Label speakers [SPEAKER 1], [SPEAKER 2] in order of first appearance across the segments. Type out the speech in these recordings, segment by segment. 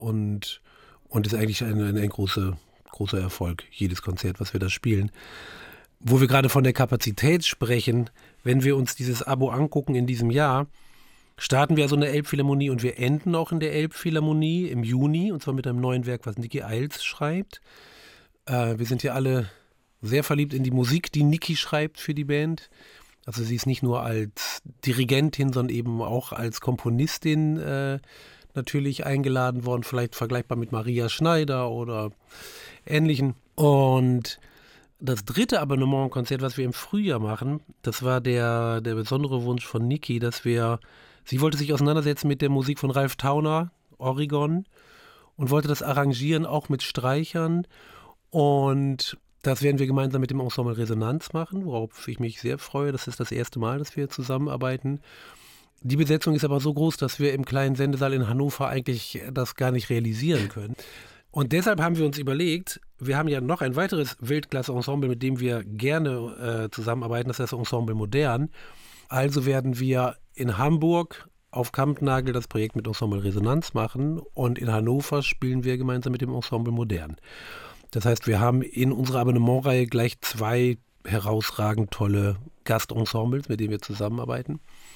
[SPEAKER 1] und ist eigentlich ein großer Erfolg, jedes Konzert, was wir da spielen. Wo wir gerade von der Kapazität sprechen, wenn wir uns dieses Abo angucken in diesem Jahr, starten wir also in der Elbphilharmonie und wir enden auch in der Elbphilharmonie im Juni, und zwar mit einem neuen Werk, was Niki Eils schreibt. Wir sind ja alle sehr verliebt in die Musik, die Niki schreibt für die Band. Also sie ist nicht nur als Dirigentin, sondern eben auch als Komponistin natürlich eingeladen worden, vielleicht vergleichbar mit Maria Schneider oder Ähnlichen. Und das dritte Abonnementkonzert, was wir im Frühjahr machen, das war der besondere Wunsch von Niki, sie wollte sich auseinandersetzen mit der Musik von Ralph Tauner, Oregon, und wollte das arrangieren, auch mit Streichern. Und das werden wir gemeinsam mit dem Ensemble Resonanz machen, worauf ich mich sehr freue. Das ist das erste Mal, dass wir zusammenarbeiten. Die Besetzung ist aber so groß, dass wir im kleinen Sendesaal in Hannover eigentlich das gar nicht realisieren können. Und deshalb haben wir uns überlegt, wir haben ja noch ein weiteres Weltklasse-Ensemble, mit dem wir gerne zusammenarbeiten, das ist das Ensemble Modern. Also werden wir in Hamburg auf Kampnagel das Projekt mit Ensemble Resonanz machen und in Hannover spielen wir gemeinsam mit dem Ensemble Modern. Das heißt, wir haben in unserer Abonnementreihe gleich 2 herausragend tolle Gastensembles, mit denen wir zusammenarbeiten.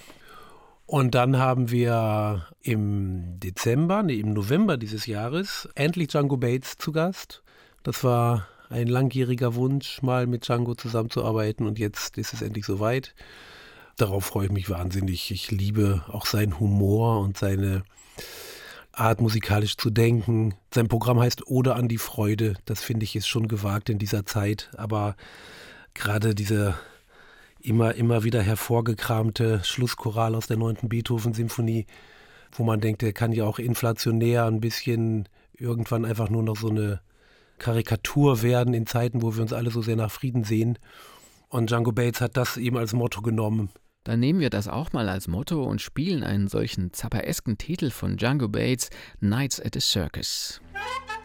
[SPEAKER 1] Und dann haben wir im November dieses Jahres endlich Django Bates zu Gast. Das war ein langjähriger Wunsch, mal mit Django zusammenzuarbeiten und jetzt ist es endlich soweit. Darauf freue ich mich wahnsinnig. Ich liebe auch seinen Humor und seine Art, musikalisch zu denken. Sein Programm heißt Ode an die Freude. Das finde ich ist schon gewagt in dieser Zeit, aber gerade diese immer wieder hervorgekramte Schlusschoral aus der 9. Beethoven-Symphonie, wo man denkt, der kann ja auch inflationär ein bisschen irgendwann einfach nur noch so eine Karikatur werden in Zeiten, wo wir uns alle so sehr nach Frieden sehen. Und Django Bates hat das eben als Motto genommen.
[SPEAKER 2] Dann nehmen wir das auch mal als Motto und spielen einen solchen zappaesken Titel von Django Bates, Nights at the Circus.